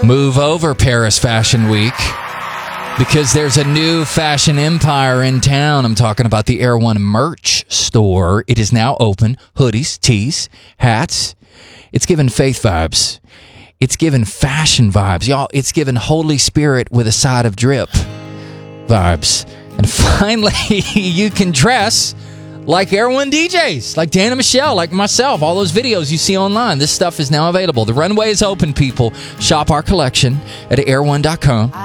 Move over, Paris Fashion Week, because there's a new fashion empire in town. I'm talking about the Air One merch store. It is now open. Hoodies, tees, hats. It's giving faith vibes. It's giving fashion vibes. Y'all, it's giving Holy Spirit with a side of drip vibes. And finally, you can dress like Air One DJs, like Dan and Michelle, like myself, all those videos you see online. This stuff is now available. The runway is open, people. Shop our collection at air1.com.